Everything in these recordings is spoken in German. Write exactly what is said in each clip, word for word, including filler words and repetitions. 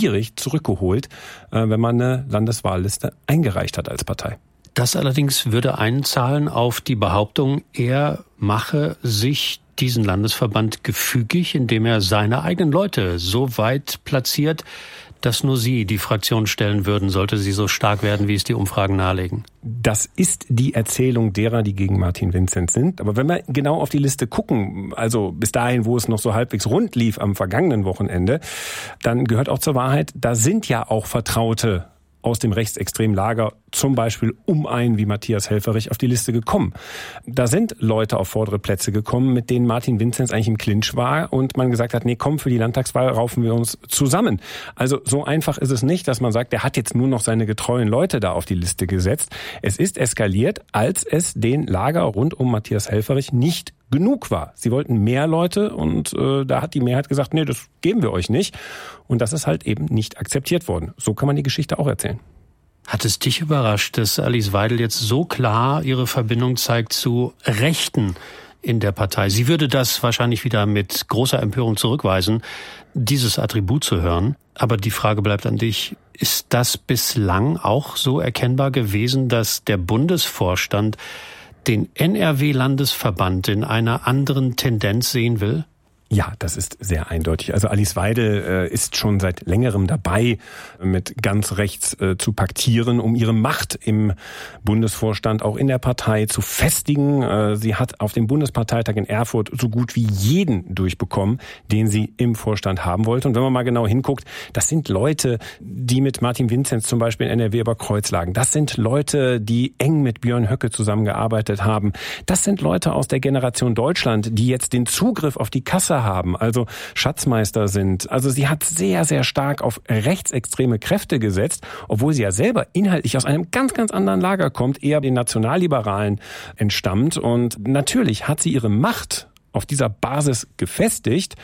schwierig zurückgeholt, wenn man eine Landeswahlliste eingereicht hat als Partei. Das allerdings würde einzahlen auf die Behauptung, er mache sich diesen Landesverband gefügig, indem er seine eigenen Leute so weit platziert, dass nur Sie die Fraktion stellen würden, sollte sie so stark werden, wie es die Umfragen nahelegen. Das ist die Erzählung derer, die gegen Martin Vinzenz sind. Aber wenn wir genau auf die Liste gucken, also bis dahin, wo es noch so halbwegs rund lief am vergangenen Wochenende, dann gehört auch zur Wahrheit, da sind ja auch Vertraute aus dem rechtsextremen Lager, zum Beispiel um einen wie Matthias Helfferich, auf die Liste gekommen. Da sind Leute auf vordere Plätze gekommen, mit denen Martin Vinzenz eigentlich im Clinch war und man gesagt hat, nee, komm, für die Landtagswahl raufen wir uns zusammen. Also so einfach ist es nicht, dass man sagt, der hat jetzt nur noch seine getreuen Leute da auf die Liste gesetzt. Es ist eskaliert, als es den Lager rund um Matthias Helfferich nicht genug war. Sie wollten mehr Leute und äh, da hat die Mehrheit gesagt, nee, das geben wir euch nicht. Und das ist halt eben nicht akzeptiert worden. So kann man die Geschichte auch erzählen. Hat es dich überrascht, dass Alice Weidel jetzt so klar ihre Verbindung zeigt zu Rechten in der Partei? Sie würde das wahrscheinlich wieder mit großer Empörung zurückweisen, dieses Attribut zu hören. Aber die Frage bleibt an dich. Ist das bislang auch so erkennbar gewesen, dass der Bundesvorstand den N R W-Landesverband in einer anderen Tendenz sehen will? Ja, das ist sehr eindeutig. Also Alice Weidel äh, ist schon seit längerem dabei, mit ganz rechts äh, zu paktieren, um ihre Macht im Bundesvorstand auch in der Partei zu festigen. Äh, sie hat auf dem Bundesparteitag in Erfurt so gut wie jeden durchbekommen, den sie im Vorstand haben wollte. Und wenn man mal genau hinguckt, das sind Leute, die mit Martin Vinzenz zum Beispiel in N R W über Kreuz lagen. Das sind Leute, die eng mit Björn Höcke zusammengearbeitet haben. Das sind Leute aus der Generation Deutschland, die jetzt den Zugriff auf die Kasse haben, also Schatzmeister sind. Also sie hat sehr, sehr stark auf rechtsextreme Kräfte gesetzt, obwohl sie ja selber inhaltlich aus einem ganz, ganz anderen Lager kommt, eher den Nationalliberalen entstammt. Und natürlich hat sie ihre Macht auf dieser Basis gefestigt.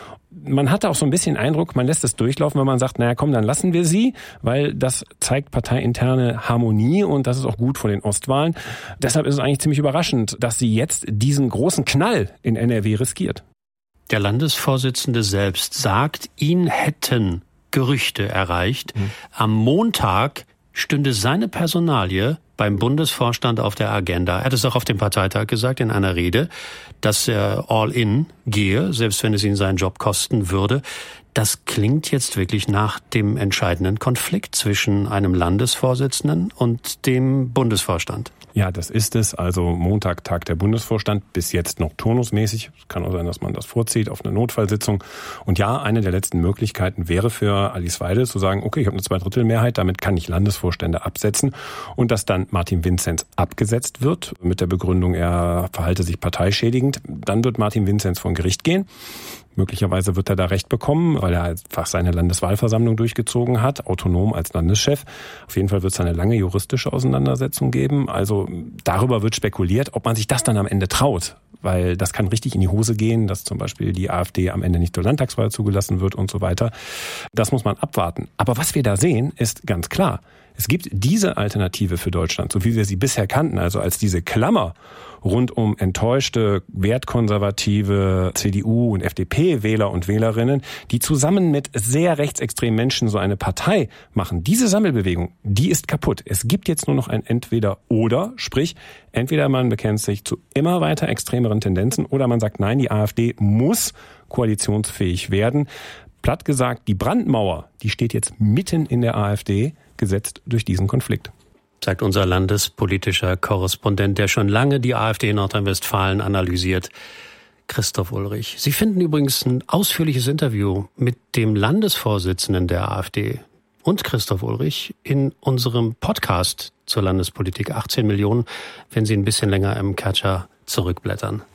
Man hatte auch so ein bisschen Eindruck, man lässt es durchlaufen, wenn man sagt, naja komm, dann lassen wir sie, weil das zeigt parteiinterne Harmonie und das ist auch gut vor den Ostwahlen. Deshalb ist es eigentlich ziemlich überraschend, dass sie jetzt diesen großen Knall in N R W riskiert. Der Landesvorsitzende selbst sagt, ihn hätten Gerüchte erreicht. Mhm. Am Montag stünde seine Personalie beim Bundesvorstand auf der Agenda. Er hat es auch auf dem Parteitag gesagt in einer Rede, dass er all in gehe, selbst wenn es ihn seinen Job kosten würde. Das klingt jetzt wirklich nach dem entscheidenden Konflikt zwischen einem Landesvorsitzenden und dem Bundesvorstand. Ja, das ist es. Also Montag tagt der Bundesvorstand, bis jetzt noch turnusmäßig. Es kann auch sein, dass man das vorzieht auf eine Notfallsitzung. Und ja, eine der letzten Möglichkeiten wäre für Alice Weidel zu sagen, okay, ich habe eine Zweidrittelmehrheit, damit kann ich Landesvorstände absetzen. Und dass dann Martin Vinzenz abgesetzt wird mit der Begründung, er verhalte sich parteischädigend. Dann wird Martin Vinzenz vor Gericht gehen. Möglicherweise wird er da Recht bekommen, weil er einfach seine Landeswahlversammlung durchgezogen hat, autonom als Landeschef. Auf jeden Fall wird es eine lange juristische Auseinandersetzung geben. Also darüber wird spekuliert, ob man sich das dann am Ende traut. Weil das kann richtig in die Hose gehen, dass zum Beispiel die AfD am Ende nicht zur Landtagswahl zugelassen wird und so weiter. Das muss man abwarten. Aber was wir da sehen, ist ganz klar. Es gibt diese Alternative für Deutschland, so wie wir sie bisher kannten, also als diese Klammer rund um enttäuschte, wertkonservative C D U- und F D P-Wähler und Wählerinnen, die zusammen mit sehr rechtsextremen Menschen so eine Partei machen. Diese Sammelbewegung, die ist kaputt. Es gibt jetzt nur noch ein Entweder-Oder, sprich, entweder man bekennt sich zu immer weiter extremeren Tendenzen oder man sagt, nein, die AfD muss koalitionsfähig werden. Platt gesagt, die Brandmauer, die steht jetzt mitten in der AfD, gesetzt durch diesen Konflikt. Sagt unser landespolitischer Korrespondent, der schon lange die AfD in Nordrhein-Westfalen analysiert, Christoph Ulrich. Sie finden übrigens ein ausführliches Interview mit dem Landesvorsitzenden der AfD und Christoph Ulrich in unserem Podcast zur Landespolitik achtzehn Millionen, wenn Sie ein bisschen länger im Catcher zurückblättern.